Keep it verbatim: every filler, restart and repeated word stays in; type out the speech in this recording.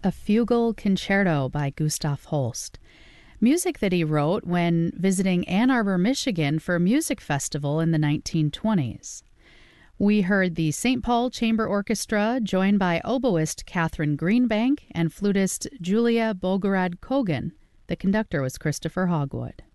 A Fugal Concerto by Gustav Holst. Music that he wrote when visiting Ann Arbor, Michigan for a music festival in the nineteen twenties. We heard the Saint Paul Chamber Orchestra, joined by oboist Catherine Greenbank and flutist Julia Bogorad Kogan. The conductor was Christopher Hogwood.